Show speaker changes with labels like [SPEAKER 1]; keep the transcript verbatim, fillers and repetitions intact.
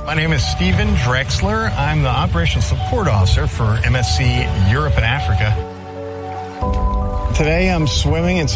[SPEAKER 1] My name is Steven Drexler. I'm the Operational Support Officer for M S C Europe and Africa. Today I'm swimming in